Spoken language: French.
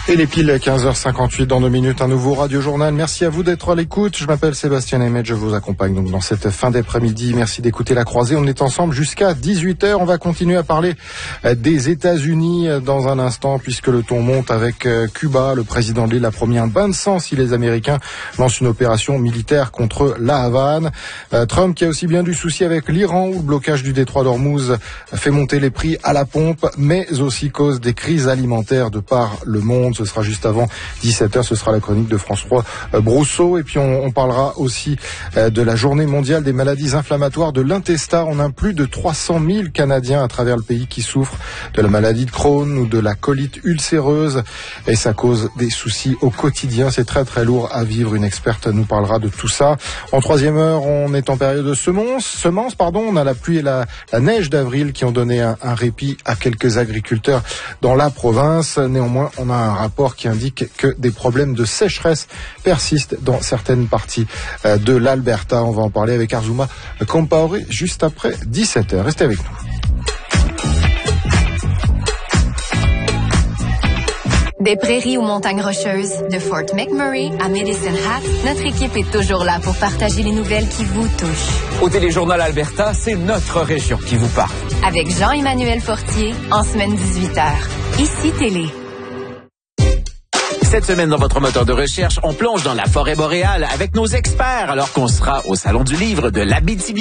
Et les piles 15h58 dans 2 minutes, un nouveau radio-journal. Merci à vous d'être à l'écoute. Je m'appelle Sébastien Emmet, je vous accompagne donc dans cette fin d'après-midi. Merci d'écouter La Croisée. On est ensemble jusqu'à 18h. On va continuer à parler des États-Unis dans un instant, puisque le ton monte avec Cuba. Le président de l'île a promis un bain de sang si les Américains lancent une opération militaire contre la Havane. Trump qui a aussi bien du souci avec l'Iran, où le blocage du détroit d'Ormuz fait monter les prix à la pompe, mais aussi cause des crises alimentaires de par le monde. Ce sera juste avant 17h, ce sera la chronique de François Brousseau. Et puis on parlera aussi de la journée mondiale des maladies inflammatoires de l'intestin. On a plus de 300 000 Canadiens à travers le pays qui souffrent de la maladie de Crohn ou de la colite ulcéreuse. Et ça cause des soucis au quotidien. C'est très très lourd à vivre. Une experte nous parlera de tout ça. En troisième heure, on est en période de semences. On a la pluie et la neige d'avril qui ont donné un répit à quelques agriculteurs dans la province. Néanmoins, on a un rapport qui indique que des problèmes de sécheresse persistent dans certaines parties de l'Alberta. On va en parler avec Arzuma Compaoré juste après 17h. Restez avec nous. Des prairies aux montagnes rocheuses, de Fort McMurray à Medicine Hat, notre équipe est toujours là pour partager les nouvelles qui vous touchent. Au Téléjournal Alberta, c'est notre région qui vous parle. Avec Jean-Emmanuel Fortier, en semaine 18h. Ici Télé. Cette semaine, dans votre moteur de recherche, on plonge dans la forêt boréale avec nos experts alors qu'on sera au Salon du Livre de l'Abitibi.